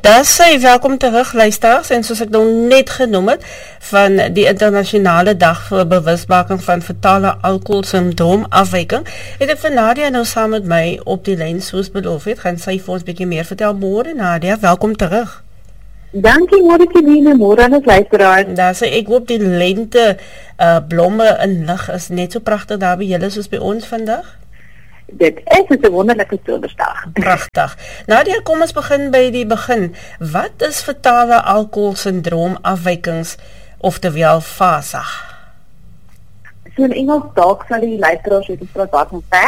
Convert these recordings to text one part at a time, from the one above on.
Daar sê welkom terug luisteraars en soos ek nou net genoem het van die internasionale dag vir bewusmaking van fetale alkoholsyndroomafwyking, het ek vir Nadia nou saam met my op die lyn soos beloof het, gaan sy vir ons bietjie meer vertel. Môre Nadia, welkom terug. Dankie Morikine, môre aan ons luisteraars. Daar sê ek hoop die lente blomme in lig is net so pragtig daar by julle soos by ons vandag. Dit is 'n wonderlike somerdag. Pragtig. Nadia, kom ons begin by die begin. Wat is fetale alkoholsyndroomafwykings, oftewel FASA? So in Engels dalk sal die luisteraars weet wat ons sê.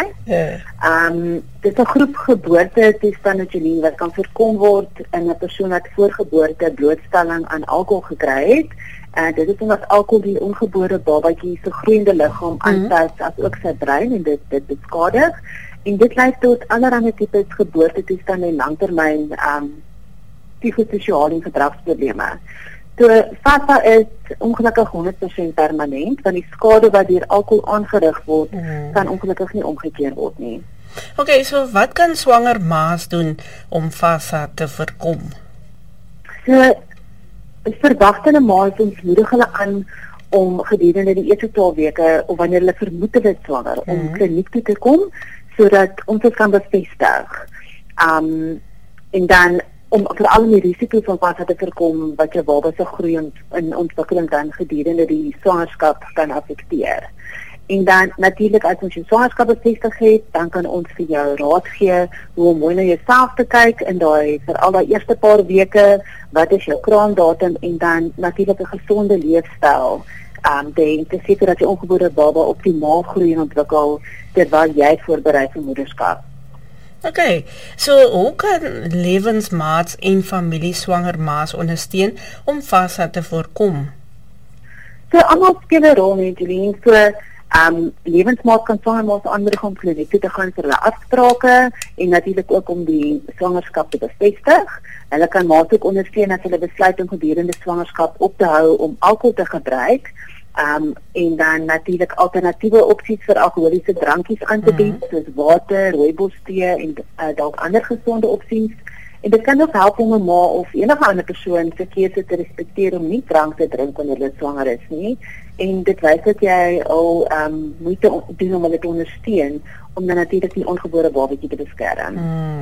Dit is 'n groep geboortetoestande wat kan voorkom word in 'n persoon wat voor geboorte blootstelling aan alkohol gekry het. Dit is omdat alkohol die ongebore babatjie se groeiende liggaam aantas as ook sy brein en dit beskadig. En dit lei tot allerlei tipes geboortetoestande en langtermyn psigososiale en gedragsprobleme. So FASA is ongelukkig 100% permanent, want die skade wat deur alkohol aangerig word, kan ongelukkig nie omgekeer word nie. Okay, so wat kan swanger ma's doen om FASA te voorkom? So verwagtende ma's ontmoedig hulle aan om gedurende die eerste 12 weke of wanneer hulle vermoed hulle is swanger om kliniek toe te kom sodat ons dit kan bevestig. En dan om veral die risiko van FASA te voorkom wat jou baba se groei en ontwikkeling dan gedurende die swangerskap kan affekteer. En dan natuurlik as ons jou swangerskap bevestig het, dan kan ons vir jou raad gee hoe om mooi na jouself te kyk in veral daai eerste paar weke, wat is jou kraamdatum en dan natuurlik 'n gesonde leefstyl. Te seker dat jou ongebore baba optimaal groei en ontwikkel terwyl jy voorberei vir moederskap. Okay, so hoe kan lewensmaats en familie swanger ma's ondersteun om FASA te voorkom? So almal speel 'n rol in Jeline. So lewensmaat kan swanger ma's aanmoedig om kliniek toe te gaan vir hulle afsprake en natuurlik ook om die swangerskap te bevestig. Hulle kan maats ook ondersteun as hulle besluit om gedurende swangerskap op te hou om alkohol te gebruik. En dan natuurlik alternatiewe opsies vir alkoholiese drankies aan te bied, soos water, rooibostee en dalk ander gesonde opsies. En dit kan ook help om 'n ma of enige ander persoon se keuse te respekteer om nie drank te drink wanneer hulle swanger is nie. En dit wys dat jy al moeite doen om hulle te ondersteun om dan natuurlik die ongebore babatjie te beskerm.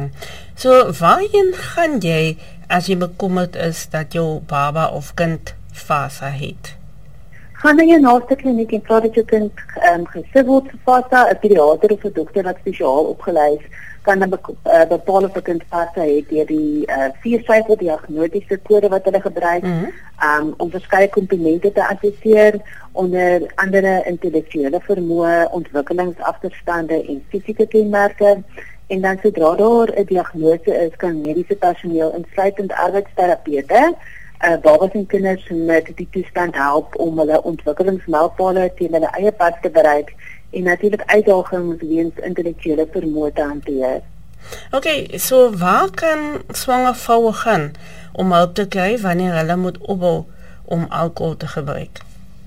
So waarheen gaan jy as jy bekommerd is dat jou baba of kind FASA het? Gaan na jou naaste kliniek en vra dat jou kind gesig word vir FASA. 'n Pediater of 'n dokter wat spesiaal opgelei is, kan dan bepaal of 'n kind FASA het deur die 4-syfer diagnostiese kode wat hulle gebruik om verskeie komponente te assesseer, onder andere intellektuele vermoë, ontwikkelingsagterstande en fisieke kenmerke. En dan sodra daar 'n diagnose is, kan mediese personeel insluitend arbeidsterapeute babas en kinders met die toestand help om hulle ontwikkelingsmylpale teen hulle eie pad te bereik en natuurlik uitdagings weens intellektuele vermoë te hanteer. Okay, so waar kan swanger vroue gaan om hulp te kry wanneer hulle moet ophou om alkohol te gebruik?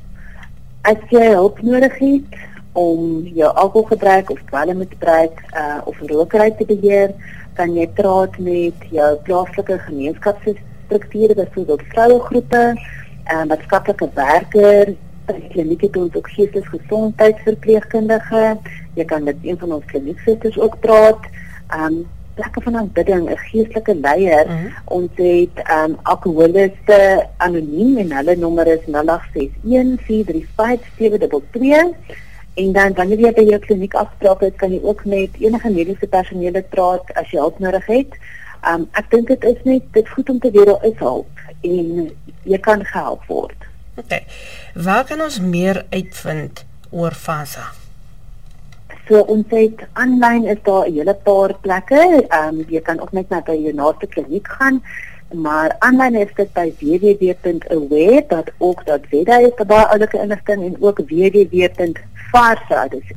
As jy hulp nodig het om jou alkoholgebruik of dwelmmisbruik of rokery te beheer, kan jy praat met jou plaaslike gemeenskapsstrukture, byvoorbeeld vrouegroepe, maatskaplike werker. Die kliniek het ons ook geestelike gesondheidsverpleegkundige. Jy kan met een van ons klinieksusters ook praat. Plekke van aanbidding, 'n geestelike leier. Ons het alkoholiste anoniem en hulle nommer is 0861-435-722. En dan wanneer jy by jou kliniek afspraak het, kan jy ook met enige mediese personeel praat as jy hulp nodig het. Ek dink dit is net goed om te weet daar is hulp en jy kan gehelp word. Okay. Waar kan ons meer uitvind oor FASA? So ons het aanlyn is daar 'n hele paar plekke. Jy kan ook net na by jou naaste kliniek gaan, maar aanlyn is dit by www.aware.org.za is daar baie oulike inligting en ook www.farsa, dis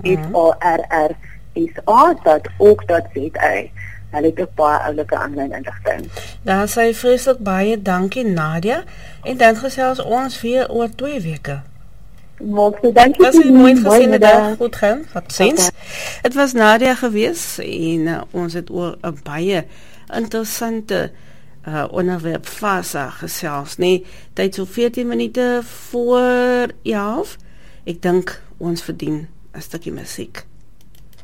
farsa.org.za. Hulle het ook baie oulike aanlyn inligting. Daar sê vreeslik baie dankie Nadia en dan gesels ons weer oor 2 weke. Dankie. Dat is een mooi gezien dag. Goed gaan. Wat ziens. Het was Nadia geweest en ons het oor 'n baie interessante onderwerp fasa gesels, nie? Tyd so 14 minute voor 11. Ek dink ons verdien 'n stukkie musiek.